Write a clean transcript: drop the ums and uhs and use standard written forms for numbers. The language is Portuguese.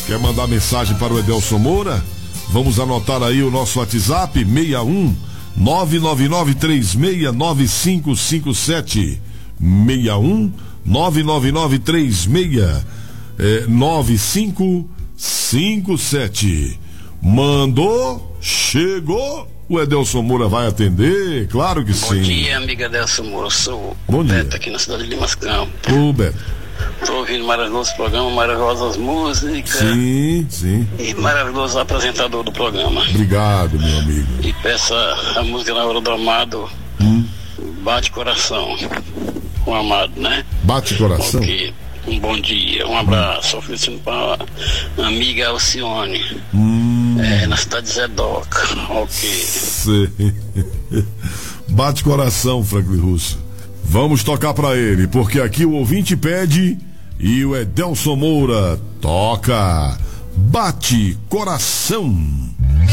Quer mandar mensagem para o Edelson Moura? Vamos anotar aí o nosso WhatsApp, 61 999369557. 61 999369557. Mandou, chegou, o Edelson Moura vai atender, claro que sim. Bom dia, amiga Edelson Moura, sou o Beto aqui na cidade de Limas Campos. Ô, Beto. Estou ouvindo maravilhoso programa, maravilhosas músicas. Sim, sim. E maravilhoso apresentador do programa. Obrigado, meu amigo. E peça a música Na Hora do Amado, Bate Coração. O amado, né? Bate Coração. Okay. Um bom dia, um abraço, oferecendo para a amiga Alcione, na cidade de Zedoca. Ok. Sim. Bate Coração, Franklin Russo. Vamos tocar pra ele, porque aqui o ouvinte pede e o Edelson Moura toca. Bate Coração.